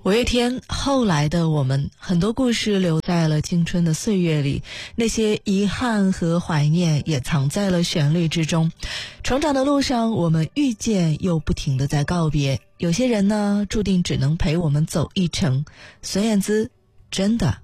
五月天后来的我们，很多故事留在了青春的岁月里，那些遗憾和怀念也藏在了旋律之中。成长的路上，我们遇见又不停地在告别，有些人呢，注定只能陪我们走一程。孙燕姿，真的